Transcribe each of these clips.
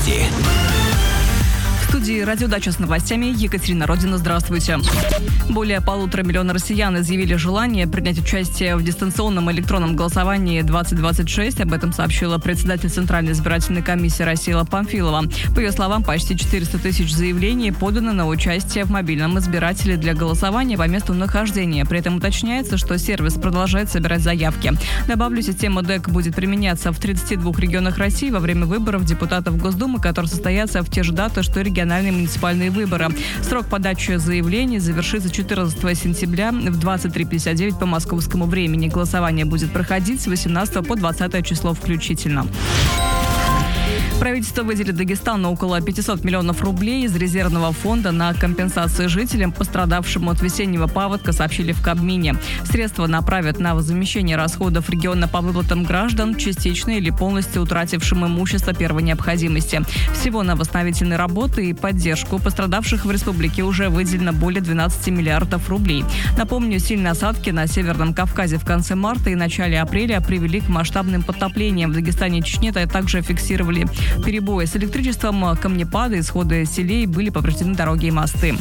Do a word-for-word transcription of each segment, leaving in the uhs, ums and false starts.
Новости. В студии «Радиодача» с новостями Екатерина Родина. Здравствуйте. Более полутора миллиона россиян изъявили желание принять участие в дистанционном электронном голосовании двадцать двадцать шесть. Об этом сообщила председатель Центральной избирательной комиссии Расила Памфилова. По ее словам, почти четыреста тысяч заявлений подано на участие в мобильном избирателе для голосования по месту нахождения. При этом уточняется, что сервис продолжает собирать заявки. Добавлю, система ДЭК будет применяться в тридцати двух регионах России во время выборов депутатов Госдумы, которые состоятся в те же даты, что и региональные муниципальные выборы. Срок подачи заявлений завершится четырнадцатого сентября в двадцать три пятьдесят девять по московскому времени. Голосование будет проходить с восемнадцатого по двадцатое число включительно. Правительство выделит Дагестану около пятисот миллионов рублей из резервного фонда на компенсацию жителям, пострадавшим от весеннего паводка, сообщили в Кабмине. Средства направят на возмещение расходов региона по выплатам граждан, частично или полностью утратившим имущество первой необходимости. Всего на восстановительные работы и поддержку пострадавших в республике уже выделено более двенадцати миллиардов рублей. Напомню, сильные осадки на Северном Кавказе в конце марта и начале апреля привели к масштабным подтоплениям. В Дагестане и Чечне также фиксировали перебои с электричеством, камнепады, исходы селей, были повреждены дороги и мосты.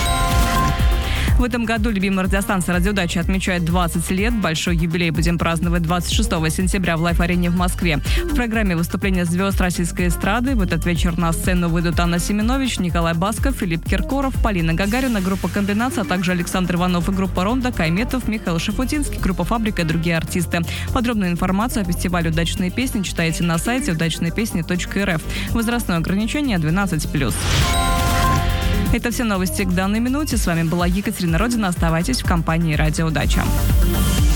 В этом году любимая радиостанция «Радиодача» отмечает двадцать лет. Большой юбилей будем праздновать двадцать шестого сентября в Лайф-арене в Москве. В программе выступления звезд российской эстрады. В этот вечер на сцену выйдут Анна Семенович, Николай Басков, Филипп Киркоров, Полина Гагарина, группа «Комбинация», а также Александр Иванов и группа «Ронда», Кайметов, Михаил Шафутинский, группа «Фабрика» и другие артисты. Подробную информацию о фестивале «Удачные песни» читайте на сайте удачные песни точка эр эф. Возрастное ограничение двенадцать плюс. Это все новости к данной минуте. С вами была Екатерина Родина. Оставайтесь в компании «Радиодача».